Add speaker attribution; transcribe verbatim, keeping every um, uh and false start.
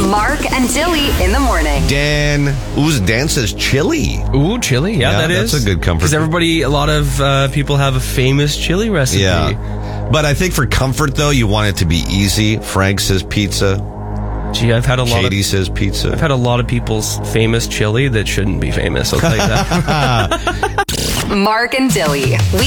Speaker 1: Mark and Dilly in the morning.
Speaker 2: Dan, ooh, Dan says chili.
Speaker 3: Ooh, chili. Yeah,
Speaker 2: Yeah,
Speaker 3: that
Speaker 2: that's
Speaker 3: is
Speaker 2: a good comfort.
Speaker 3: Because everybody, a lot of uh, people have a famous chili recipe.
Speaker 2: Yeah. But I think for comfort, though, you want it to be easy. Frank says pizza.
Speaker 3: Gee, I've had a lot
Speaker 2: Katie
Speaker 3: of...
Speaker 2: says pizza.
Speaker 3: I've had a lot of people's famous chili that shouldn't be famous, I'll tell you that.
Speaker 1: Mark and Dilly.